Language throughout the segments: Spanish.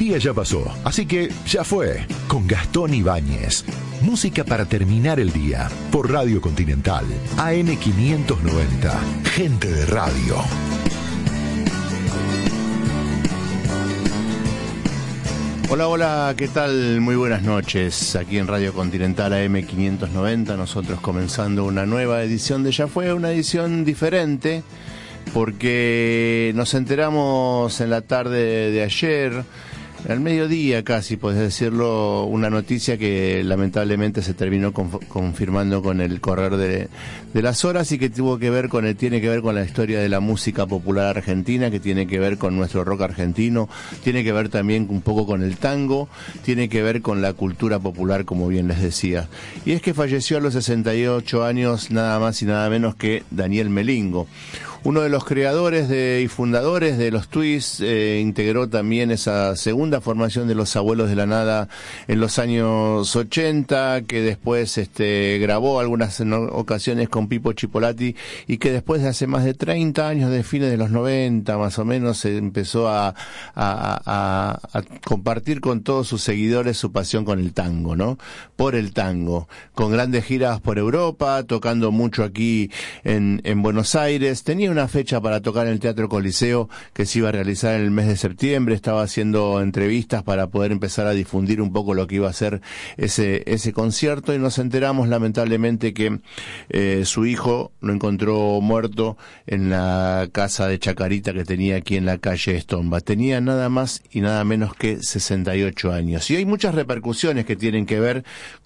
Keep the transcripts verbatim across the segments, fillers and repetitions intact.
día ya pasó, así que ya fue. Con Gastón Ibáñez. Música para terminar el día. Por Radio Continental. A M quinientos noventa. Gente de radio. Hola, hola, ¿qué tal? Muy buenas noches. Aquí en Radio Continental A M quinientos noventa, nosotros comenzando una nueva edición de Ya Fue, una edición diferente, porque nos enteramos en la tarde de ayer, al mediodía casi, podés decirlo, una noticia que lamentablemente se terminó conf- confirmando con el correr de, de las horas y que tuvo que ver con el, tiene que ver con la historia de la música popular argentina, que tiene que ver con nuestro rock argentino, tiene que ver también un poco con el tango, tiene que ver con la cultura popular, como bien les decía. Y es que falleció a los sesenta y ocho años nada más y nada menos que Daniel Melingo. Uno de los creadores de, y fundadores de los Twists, eh, integró también esa segunda formación de Los Abuelos de la Nada en los años ochenta, que después este, grabó algunas ocasiones con Pipo Chipolati y que después de hace más de treinta años, de fines de los noventa más o menos, se empezó a, a, a, a compartir con todos sus seguidores su pasión con el tango, ¿no? Por el tango, con grandes giras por Europa, tocando mucho aquí en, en Buenos Aires. Tenía una fecha para tocar en el Teatro Coliseo que se iba a realizar en el mes de septiembre, estaba haciendo entrevistas para poder empezar a difundir un poco lo que iba a ser ese ese concierto, y nos enteramos lamentablemente que eh, su hijo lo encontró muerto en la casa de Chacarita que tenía aquí en la calle Estomba. Tenía nada más y nada menos que sesenta y ocho años. Y hay muchas repercusiones que tienen que ver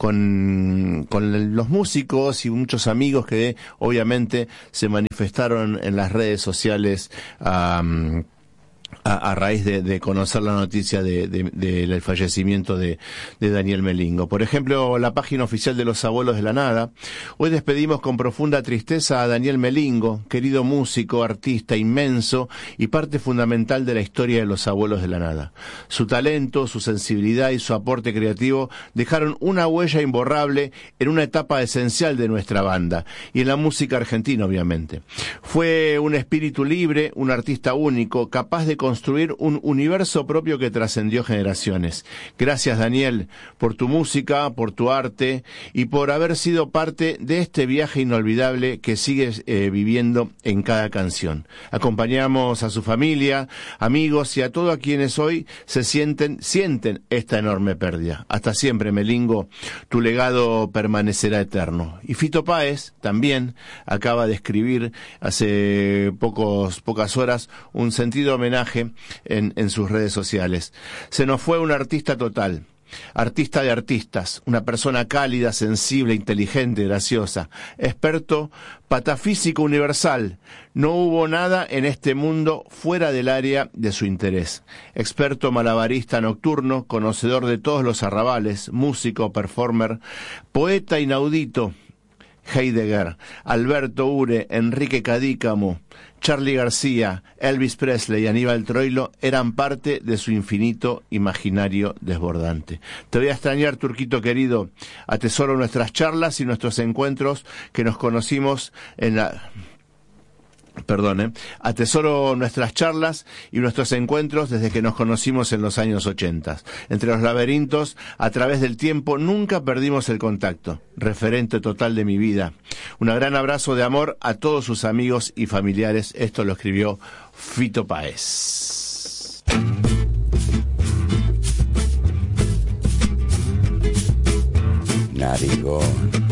con, con los músicos y muchos amigos que obviamente se manifestaron en las redes sociales um, a, a raíz de, de conocer la noticia de, de, de, del fallecimiento de, de Daniel Melingo. Por ejemplo, la página oficial de Los Abuelos de la Nada. Hoy despedimos con profunda tristeza a Daniel Melingo, querido músico, artista inmenso y parte fundamental de la historia de Los Abuelos de la Nada. Su talento, su sensibilidad y su aporte creativo dejaron una huella imborrable en una etapa esencial de nuestra banda y en la música argentina, obviamente. Fue un espíritu libre, un artista único, capaz de construir un universo propio que trascendió generaciones. Gracias, Daniel, por tu música, por tu arte y por haber sido parte de este viaje inolvidable que sigues eh, viviendo en cada canción. Acompañamos a su familia, amigos y a todos a quienes hoy se sienten, sienten esta enorme pérdida. Hasta siempre, Melingo, tu legado permanecerá eterno. Y Fito Páez también acaba de escribir hace pocos, pocas horas un sentido homenaje En, en sus redes sociales. Se nos fue un artista total, artista de artistas, una persona cálida, sensible, inteligente, graciosa, experto patafísico universal. No hubo nada en este mundo fuera del área de su interés. Experto malabarista nocturno, conocedor de todos los arrabales, músico, performer, poeta inaudito. Heidegger, Alberto Ure, Enrique Cadícamo, Charly García, Elvis Presley y Aníbal Troilo eran parte de su infinito imaginario desbordante. Te voy a extrañar, Turquito querido. Atesoro nuestras charlas y nuestros encuentros que nos conocimos en la... Perdón, ¿eh? Atesoro nuestras charlas y nuestros encuentros desde que nos conocimos en los años ochenta. Entre los laberintos, a través del tiempo, nunca perdimos el contacto. Referente total de mi vida. Un gran abrazo de amor a todos sus amigos y familiares. Esto lo escribió Fito Páez. Narigón.